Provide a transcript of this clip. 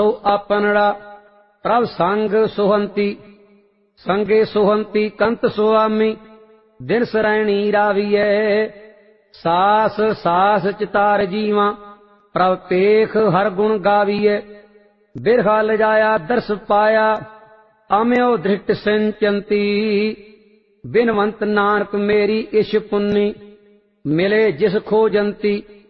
ਆਪਨੜਾ ਪ੍ਰਭ ਸੰਗ ਸੁਹੰਤੀ ਸੰਗੇ ਸੁਹੰਤੀ ਕੰਤ ਸੁਆਮੀ ਦਿਨ ਸਰੈਣੀ ਰਾਵੀਐ ਸਾਸ ਸਾਸ ਚਿਤਾਰ ਜੀਵਾਂ ਪ੍ਰਭ ਪੇਖ ਹਰ ਗੁਣ ਗਾਵੀਐ ਬਿਰਹਾ ਲਜਾਇਆ ਦਰਸ ਪਾਇਆ ਆਮਿਓ ਧ੍ਰਿਟ ਸਿੰਚੰਤੀ ਬਿਨਵੰਤ ਨਾਨਕ ਮੇਰੀ ਇਸ਼ ਪੁੰਨੀ ਮਿਲੇ ਜਿਸ ਖੋਜੰਤੀ